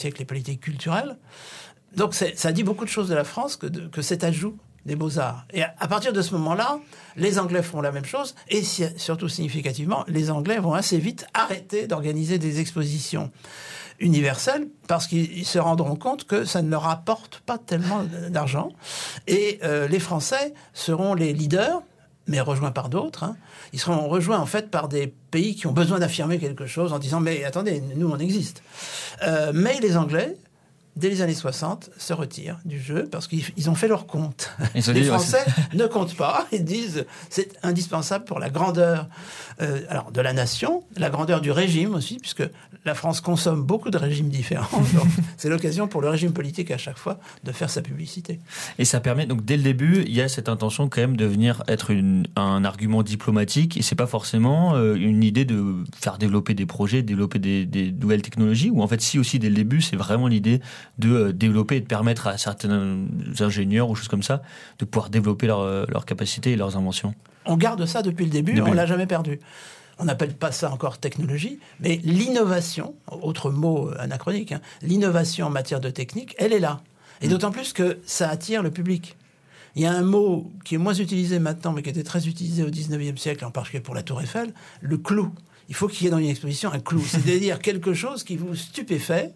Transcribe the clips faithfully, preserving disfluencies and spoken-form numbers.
siècle les politiques culturelles. Donc c'est, ça dit beaucoup de choses de la France que, de, que cet ajout des Beaux-Arts. Et à, à partir de ce moment-là, les Anglais font la même chose, et si, surtout significativement, les Anglais vont assez vite arrêter d'organiser des expositions universelles, parce qu'ils se rendront compte que ça ne leur apporte pas tellement d'argent. Et euh, les Français seront les leaders, mais rejoints par d'autres. Hein. Ils seront rejoints en fait par des pays qui ont besoin d'affirmer quelque chose en disant « mais attendez, nous on existe euh, ». Mais les Anglais, dès les années soixante, se retirent du jeu parce qu'ils ont fait leur compte. Les dit, Français ouais, ne comptent pas. Ils disent c'est indispensable pour la grandeur euh, alors, de la nation, la grandeur du régime aussi, puisque la France consomme beaucoup de régimes différents. Donc c'est l'occasion pour le régime politique à chaque fois de faire sa publicité. Et ça permet, donc dès le début, il y a cette intention quand même de venir être une, un argument diplomatique, et c'est pas forcément euh, une idée de faire développer des projets, développer des, des nouvelles technologies, ou en fait si aussi dès le début, c'est vraiment l'idée de développer et de permettre à certains ingénieurs ou choses comme ça de pouvoir développer leurs leur capacités et leurs inventions. On garde ça depuis le début, depuis. On ne l'a jamais perdu. On n'appelle pas ça encore technologie, mais l'innovation, autre mot anachronique, hein, l'innovation en matière de technique, elle est là. Et mmh. d'autant plus que ça attire le public. Il y a un mot qui est moins utilisé maintenant, mais qui était très utilisé au dix-neuvième siècle, en particulier pour la Tour Eiffel, le clou. Il faut qu'il y ait dans une exposition un clou, c'est-à-dire quelque chose qui vous stupéfait,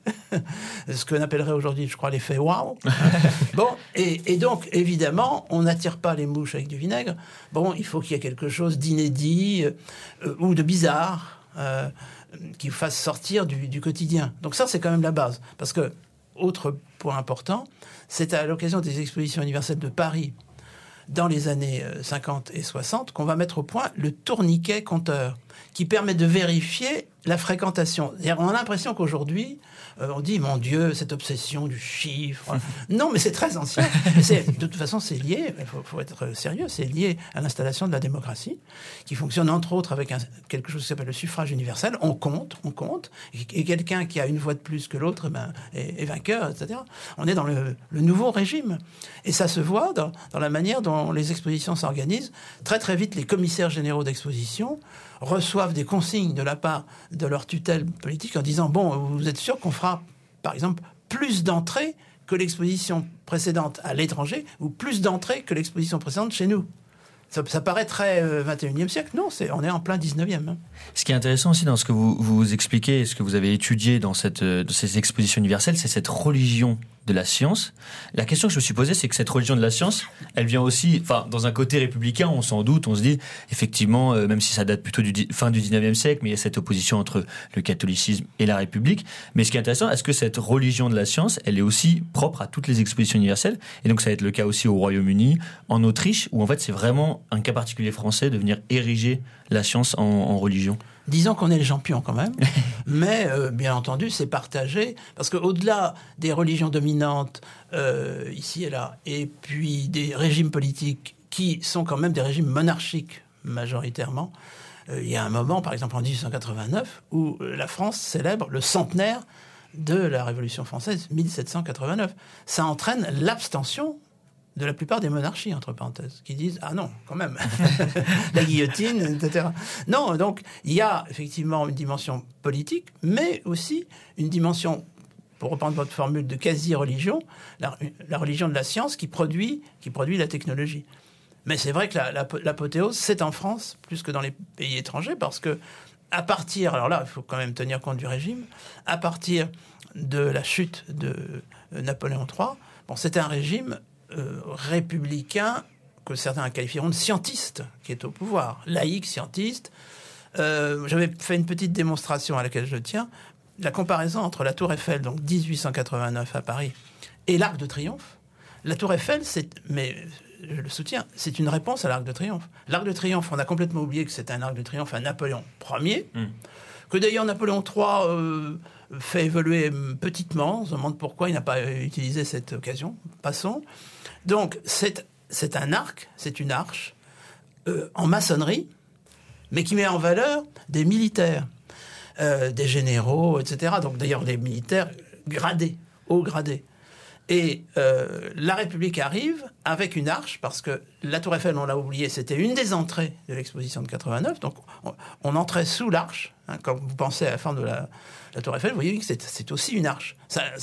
ce qu'on appellerait aujourd'hui, je crois, l'effet wow. Bon, et, et donc, évidemment, on n'attire pas les mouches avec du vinaigre. Bon, il faut qu'il y ait quelque chose d'inédit euh, ou de bizarre euh, qui vous fasse sortir du, du quotidien. Donc ça, c'est quand même la base. Parce que, autre point important, c'est à l'occasion des expositions universelles de Paris, dans les années cinquante et soixante, qu'on va mettre au point le tourniquet compteur, qui permet de vérifier la fréquentation. On a l'impression qu'aujourd'hui, euh, on dit, mon Dieu, cette obsession du chiffre. Non, mais c'est très ancien. C'est, de toute façon, c'est lié, il faut, faut être sérieux, c'est lié à l'installation de la démocratie, qui fonctionne entre autres avec un, quelque chose qui s'appelle le suffrage universel. On compte, on compte, et, et quelqu'un qui a une voix de plus que l'autre, eh ben, est, est vainqueur, et cetera. On est dans le, le nouveau régime. Et ça se voit dans, dans la manière dont les expositions s'organisent. Très, très vite, les commissaires généraux d'exposition reçoivent des consignes de la part de leur tutelle politique en disant « Bon, vous êtes sûr qu'on fera, par exemple, plus d'entrées que l'exposition précédente à l'étranger ou plus d'entrées que l'exposition précédente chez nous ?» Ça, ça paraît très euh, vingt et unième siècle. Non, c'est, on est en plein dix-neuvième. Hein. Ce qui est intéressant aussi dans ce que vous, vous expliquez et ce que vous avez étudié dans, cette, dans ces expositions universelles, c'est cette religion de la science. La question que je me suis posée, c'est que cette religion de la science, elle vient aussi, enfin, dans un côté républicain, on s'en doute, on se dit, effectivement, euh, même si ça date plutôt du di- fin du dix-neuvième siècle, mais il y a cette opposition entre le catholicisme et la République. Mais ce qui est intéressant, est-ce que cette religion de la science, elle est aussi propre à toutes les expositions universelles? Et donc, ça va être le cas aussi au Royaume-Uni, en Autriche, où en fait, c'est vraiment un cas particulier français de venir ériger la science en, en religion. Disons qu'on est les champions quand même, mais euh, bien entendu, c'est partagé, parce qu'au-delà des religions dominantes, euh, ici et là, et puis des régimes politiques qui sont quand même des régimes monarchiques majoritairement, euh, il y a un moment, par exemple en dix-huit cent quatre-vingt-neuf, où la France célèbre le centenaire de la Révolution française, dix-sept cent quatre-vingt-neuf. Ça entraîne l'abstention de la plupart des monarchies, entre parenthèses, qui disent « Ah non, quand même, la guillotine, et cetera » Non, donc, il y a effectivement une dimension politique, mais aussi une dimension, pour reprendre votre formule, de quasi-religion, la, la religion de la science qui produit, qui produit la technologie. Mais c'est vrai que la, la, l'apothéose, c'est en France, plus que dans les pays étrangers, parce que à partir, alors là, il faut quand même tenir compte du régime, à partir de la chute de Napoléon trois, bon, c'était un régime Euh, républicain, que certains qualifieront de scientiste, qui est au pouvoir, laïque, scientiste. Euh, j'avais fait une petite démonstration à laquelle je tiens, la comparaison entre la Tour Eiffel, donc dix-huit cent quatre-vingt-neuf à Paris, et l'Arc de Triomphe. La Tour Eiffel, c'est, mais je le soutiens, c'est une réponse à l'Arc de Triomphe. L'Arc de Triomphe, on a complètement oublié que c'était un Arc de Triomphe à Napoléon Ier, mm. que d'ailleurs Napoléon trois euh, fait évoluer petitement. On se demande pourquoi il n'a pas utilisé cette occasion. Passons. Donc, c'est, c'est un arc, c'est une arche, euh, en maçonnerie, mais qui met en valeur des militaires, euh, des généraux, et cetera. Donc, d'ailleurs, des militaires gradés, haut gradés. Et euh, la République arrive avec une arche, parce que la Tour Eiffel, on l'a oublié, c'était une des entrées de l'exposition de quatre-vingt-neuf. Donc, on, on entrait sous l'arche. Hein, quand vous pensez à la forme de la, la Tour Eiffel, vous voyez que c'est, c'est aussi une arche. Ça,